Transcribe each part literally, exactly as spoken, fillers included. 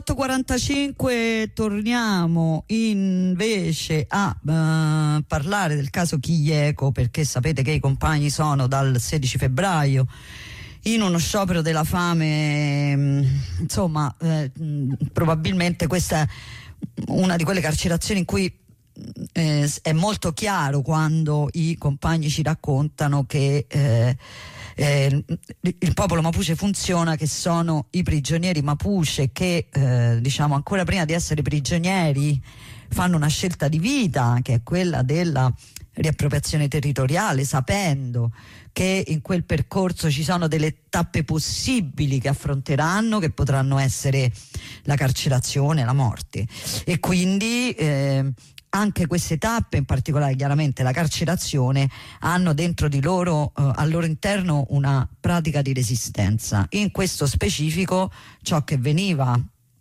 otto e quarantacinque torniamo invece a uh, parlare del caso Chijeko, perché sapete che i compagni sono dal sedici febbraio in uno sciopero della fame. Insomma, eh, probabilmente questa è una di quelle carcerazioni in cui eh, è molto chiaro quando i compagni ci raccontano che eh, Eh, il popolo Mapuche funziona, che sono i prigionieri Mapuche che eh, diciamo ancora prima di essere prigionieri fanno una scelta di vita, che è quella della riappropriazione territoriale, sapendo che in quel percorso ci sono delle tappe possibili che affronteranno, che potranno essere la carcerazione, la morte, e quindi eh, anche queste tappe, in particolare chiaramente la carcerazione, hanno dentro di loro, eh, al loro interno, una pratica di resistenza. In questo specifico ciò che veniva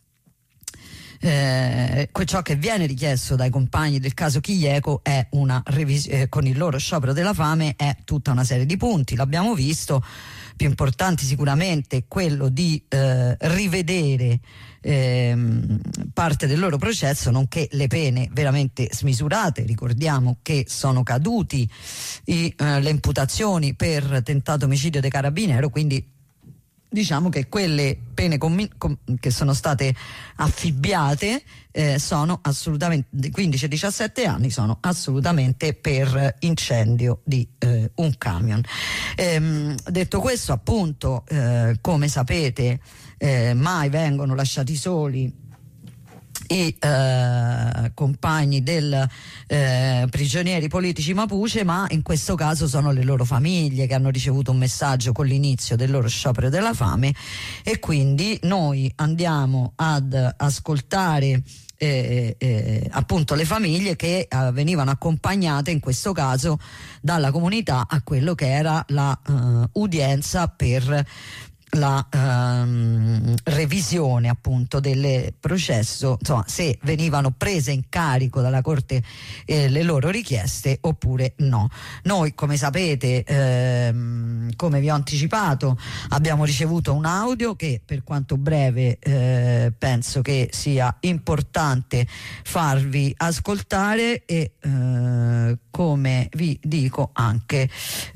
Eh, ciò che viene richiesto dai compagni del caso Chijeko è una revisione, eh, con il loro sciopero della fame, è tutta una serie di punti, l'abbiamo visto, più importanti sicuramente quello di eh, rivedere eh, parte del loro processo, nonché le pene veramente smisurate. Ricordiamo che sono caduti i, eh, le imputazioni per tentato omicidio dei carabinieri, quindi diciamo che quelle pene com- com- che sono state affibbiate eh, sono assolutamente, quindici e diciassette anni, sono assolutamente per incendio di eh, un camion. Ehm, detto questo, appunto, eh, come sapete, eh, mai vengono lasciati soli i eh, compagni del eh, prigionieri politici Mapuche, ma in questo caso sono le loro famiglie che hanno ricevuto un messaggio con l'inizio del loro sciopero della fame, e quindi noi andiamo ad ascoltare eh, eh, appunto le famiglie che eh, venivano accompagnate in questo caso dalla comunità a quello che era la eh, udienza per la ehm, revisione appunto del processo, insomma, se venivano prese in carico dalla Corte eh, le loro richieste oppure no. Noi, come sapete, ehm, come vi ho anticipato, abbiamo ricevuto un audio che, per quanto breve, eh, penso che sia importante farvi ascoltare, e eh, come vi dico anche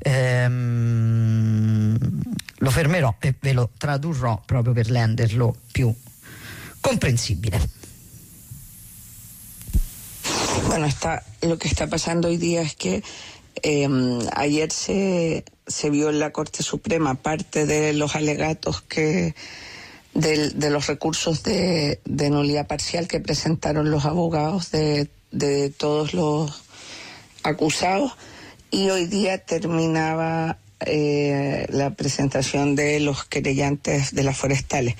ehm, lo fermerò e ve lo tradurrò proprio per renderlo più comprensibile. Bueno, está, lo que está pasando hoy día es que eh, ayer se, se vio en la Corte Suprema parte de los alegatos que de, de los recursos de, de nulidad parcial que presentaron los abogados de, de todos los acusados, y hoy día terminaba Eh, la presentación de los querellantes de las forestales,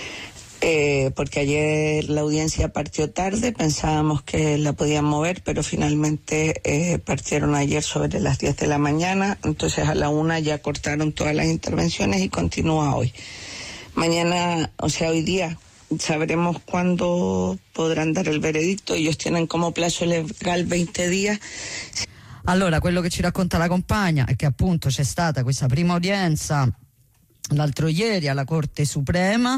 eh, porque ayer la audiencia partió tarde, pensábamos que la podían mover, pero finalmente eh, partieron ayer sobre las diez de la mañana, entonces a la una ya cortaron todas las intervenciones y continúa hoy. Mañana, o sea, hoy día sabremos cuándo podrán dar el veredicto. Ellos tienen como plazo legal veinte días. Allora, quello che ci racconta la compagna è che appunto c'è stata questa prima udienza l'altro ieri alla Corte Suprema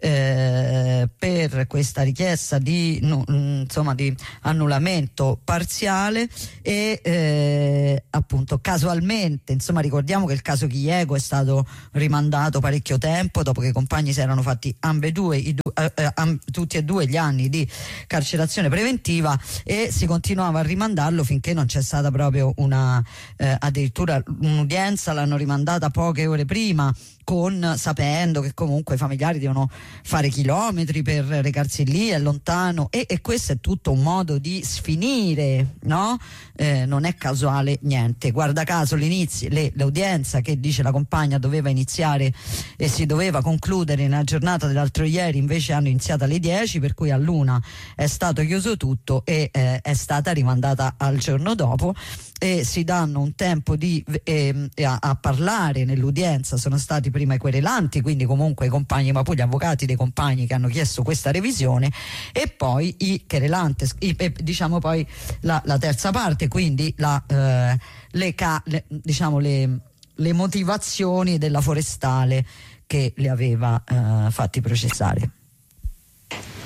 eh, per questa richiesta di, no, insomma, di annullamento parziale, e eh, appunto casualmente, insomma, ricordiamo che il caso Chijeko è stato rimandato parecchio tempo dopo che i compagni si erano fatti ambedue i du- eh, eh, am- tutti e due gli anni di carcerazione preventiva, e si continuava a rimandarlo finché non c'è stata proprio una eh, addirittura un'udienza, l'hanno rimandata poche ore prima, con sapendo che comunque i familiari devono fare chilometri per recarsi lì, è lontano, e, e questo è tutto un modo di sfinire, no? Eh, non è casuale niente. Guarda caso l'inizio, le, l'udienza che dice la compagna doveva iniziare e si doveva concludere nella giornata dell'altro ieri, invece hanno iniziato alle dieci, per cui all'una è stato chiuso tutto e eh, è stata rimandata al giorno dopo, e si danno un tempo di eh, a, a parlare nell'udienza. Sono stati prima i querelanti, quindi comunque i compagni, ma poi gli avvocati dei compagni che hanno chiesto questa revisione, e poi i querelanti, i, eh, diciamo poi la, la terza parte, quindi la, eh, le, ca, le, diciamo le, le motivazioni della forestale che li aveva eh, fatti processare.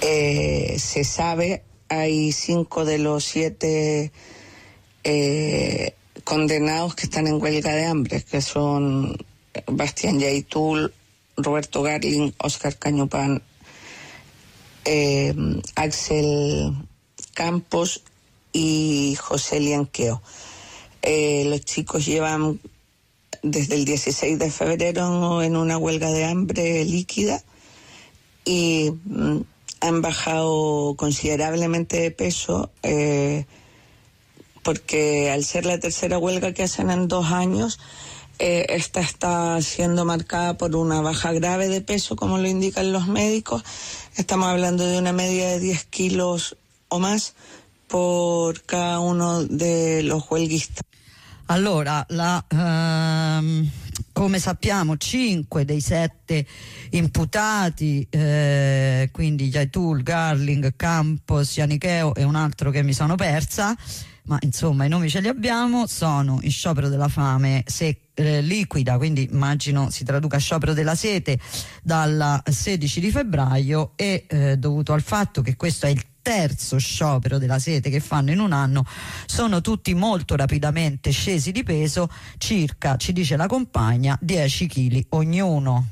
Eh, se sabe, hay cinco de los siete eh, condenados que están en huelga de hambre, que son Bastián Yaitul, Roberto Garling, Oscar Cañupán, eh, Axel Campos y José Lianqueo. Eh, los chicos llevan desde el dieciséis de febrero en una huelga de hambre líquida y mm, han bajado considerablemente de peso, eh, porque al ser la tercera huelga que hacen en dos años, eh, esta está siendo marcada por una baja grave de peso, como lo indican los médicos. Estamos hablando de una media de diez kilos o más por cada uno de los huelguistas. Allora, la, ehm, come sappiamo, cinque dei sette imputati, eh, quindi Yaitul, Garling, Campos, Ianicheo e un altro che mi sono persa, ma insomma i nomi ce li abbiamo, sono in sciopero della fame se, eh, liquida, quindi immagino si traduca sciopero della sete, dal sedici di febbraio e eh, dovuto al fatto che questo è il terzo sciopero della sete che fanno in un anno, sono tutti molto rapidamente scesi di peso, circa, ci dice la compagna, dieci chili ognuno.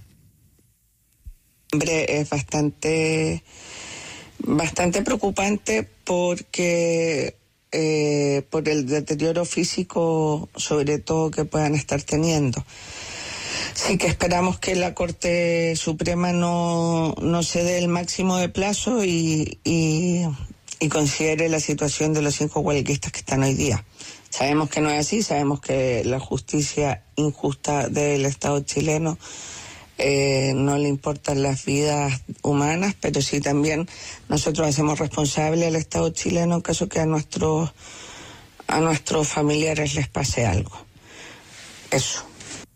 Es bastante, bastante preocupante porque eh, por el deterioro físico, sobre todo, que puedan estar teniendo. Sí que esperamos que la Corte Suprema no, no se dé el máximo de plazo y, y, y considere la situación de los cinco huelguistas que están hoy día. Sabemos que no es así, sabemos que la justicia injusta del Estado chileno eh, no le importan las vidas humanas, pero sí también nosotros hacemos responsable al Estado chileno en caso que a nuestros, a nuestros familiares les pase algo. Eso.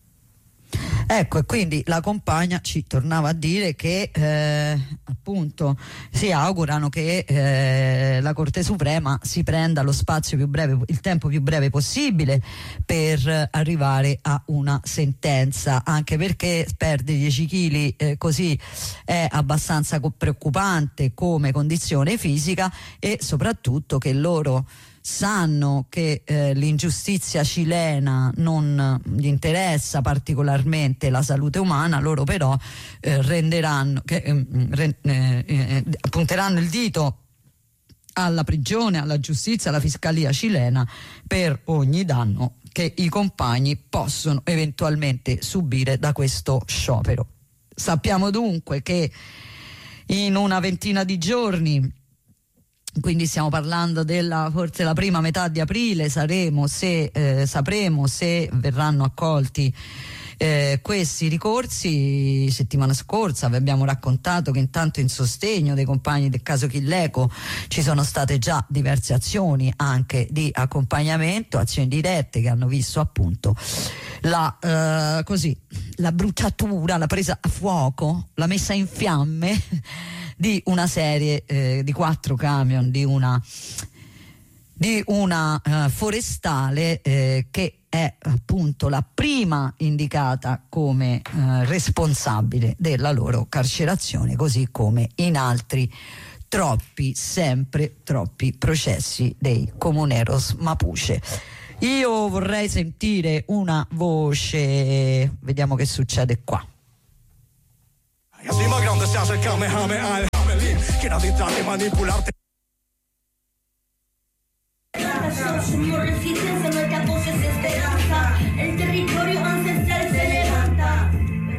Ecco, e quindi la compagna ci tornava a dire che eh, appunto si augurano che eh, la Corte Suprema si prenda lo spazio più breve, il tempo più breve possibile per arrivare a una sentenza, anche perché perdere dieci chili eh, così è abbastanza preoccupante come condizione fisica, e soprattutto che loro sanno che eh, l'ingiustizia cilena non gli interessa particolarmente la salute umana, loro però eh, renderanno che, eh, re, eh, eh, punteranno il dito alla prigione, alla giustizia, alla fiscalia cilena per ogni danno che i compagni possono eventualmente subire da questo sciopero. Sappiamo dunque che in una ventina di giorni, quindi stiamo parlando della forse la prima metà di aprile, saremo se eh, sapremo se verranno accolti eh, questi ricorsi. Settimana scorsa vi abbiamo raccontato che intanto in sostegno dei compagni del caso Chilleco ci sono state già diverse azioni anche di accompagnamento, azioni dirette che hanno visto appunto la eh, così la bruciatura, la presa a fuoco, la messa in fiamme di una serie eh, di quattro camion di una di una uh, forestale eh, che è appunto la prima indicata come uh, responsabile della loro carcerazione, così come in altri troppi, sempre troppi processi dei comuneros Mapuche. Io vorrei sentire una voce, vediamo che succede qua. Así más grande se hace Kamehameha, el Hamelin, que nadie trate de manipularte. Resistencia, nuestra voz es esperanza. El territorio ancestral se levanta.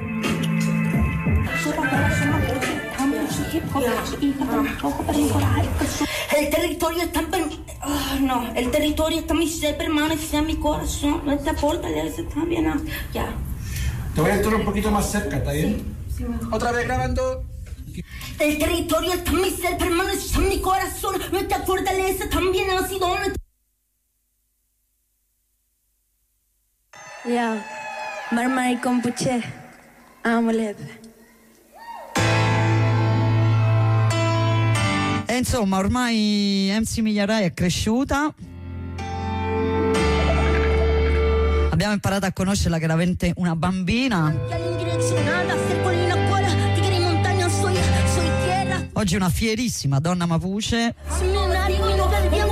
El territorio está oh, no, el territorio está en mi ser, permanece en mi corazón. Nuestra fortaleza también. Ya. Te voy a entrar un poquito más cerca, ¿está bien? Otra vez grabando. El territorio está en mi ser, permanece en mi corazón. Nuestra fortaleza también ha sido nuestra. Ja, Marmari Kompuche, Amolev. E insomma, ormai M C Migliarai è cresciuta. Abbiamo imparato a conoscerla che era veramente una bambina. Oggi una fierissima donna mapuche. Seminario, mi lo perdiamo.